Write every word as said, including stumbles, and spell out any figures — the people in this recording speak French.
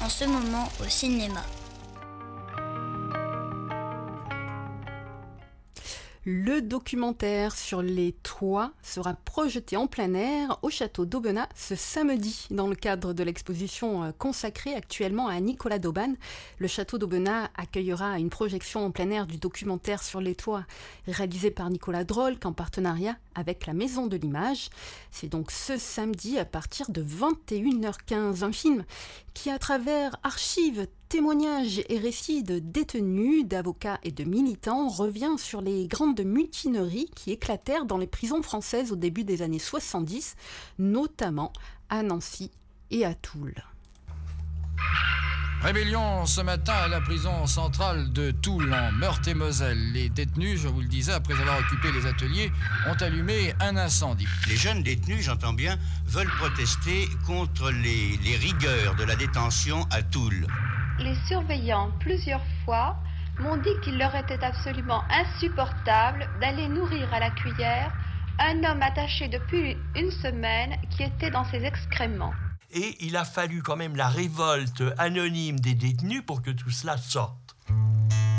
en ce moment au cinéma. Le documentaire sur les toits sera projeté en plein air au château d'Aubenas ce samedi dans le cadre de l'exposition consacrée actuellement à Nicolas d'Auban. Le château d'Aubenas accueillera une projection en plein air du documentaire sur les toits réalisé par Nicolas Drolc en partenariat avec la Maison de l'Image. C'est donc ce samedi à partir de vingt et une heures quinze, un film qui, à travers archives, témoignages et récits de détenus, d'avocats et de militants, revient sur les grandes mutineries qui éclatèrent dans les prisons françaises au début des années soixante-dix, notamment à Nancy et à Toul. Rébellion ce matin à la prison centrale de Toul en Meurthe-et-Moselle. Les détenus, je vous le disais, après avoir occupé les ateliers, ont allumé un incendie. Les jeunes détenus, j'entends bien, veulent protester contre les, les rigueurs de la détention à Toul. Les surveillants, plusieurs fois, m'ont dit qu'il leur était absolument insupportable d'aller nourrir à la cuillère un homme attaché depuis une semaine qui était dans ses excréments. Et il a fallu quand même la révolte anonyme des détenus pour que tout cela sorte.